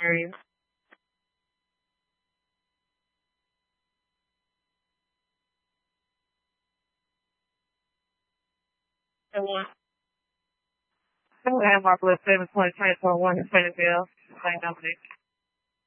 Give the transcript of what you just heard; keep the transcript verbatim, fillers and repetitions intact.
hear you. I have Mark List seven twenty twenty four one in Fayetteville. Saint Dominic.